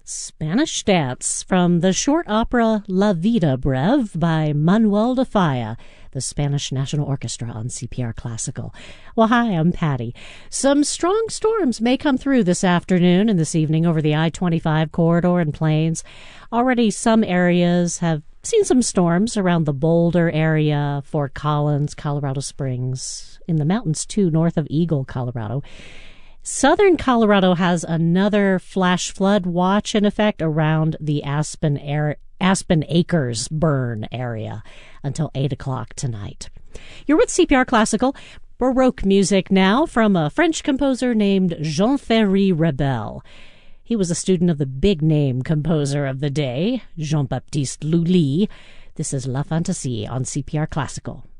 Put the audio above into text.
Spanish Dance from the short opera La Vida Breve by Manuel de Falla, the Spanish National Orchestra on CPR Classical. Well, hi, I'm Patty. Some strong storms may come through this afternoon and this evening over the I-25 corridor and plains. Already some areas have seen some storms around the Boulder area, Fort Collins, Colorado Springs, in the mountains too, north of Eagle, Colorado. Southern Colorado has another flash flood watch in effect around the Aspen Acres burn area until 8 o'clock tonight. You're with CPR Classical. Baroque music now from a French composer named Jean-Ferry Rebel. He was a student of the big-name composer of the day, Jean-Baptiste Lully. This is La Fantaisie on CPR Classical.